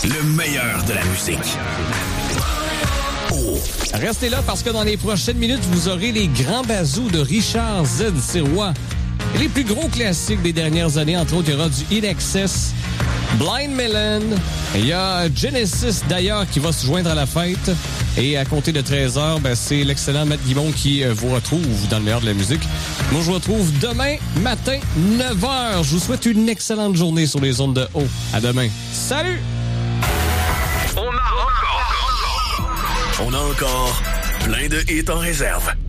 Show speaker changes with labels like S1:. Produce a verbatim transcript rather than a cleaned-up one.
S1: Le meilleur de la musique. Oh.
S2: Restez là parce que dans les prochaines minutes, vous aurez les grands bazous de Richard Z. Sirois. Et les plus gros classiques des dernières années, entre autres, il y aura du In Excess, Blind Melon. Il y a Genesis, d'ailleurs, qui va se joindre à la fête. Et à compter de treize heures, ben, c'est l'excellent Matt Guimond qui euh, vous retrouve dans le meilleur de la musique. Moi, je vous retrouve demain matin, neuf heures. Je vous souhaite une excellente journée sur les ondes de haut. À demain. Salut!
S1: On a encore, on a encore plein de hits en réserve.